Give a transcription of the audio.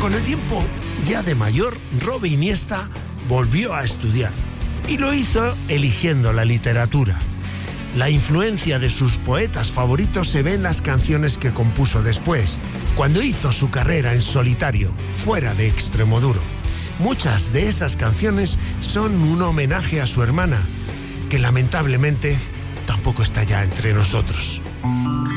Con el tiempo, ya de mayor, Robe Iniesta volvió a estudiar y lo hizo eligiendo la literatura. La influencia de sus poetas favoritos se ve en las canciones que compuso después, cuando hizo su carrera en solitario, fuera de Extremoduro. Muchas de esas canciones son un homenaje a su hermana, que lamentablemente tampoco está ya entre nosotros.